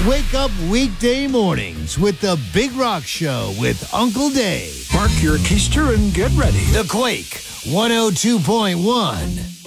Wake up weekday mornings with The Big Rock Show with Uncle Dave. Park your keister and get ready. The Quake 102.1.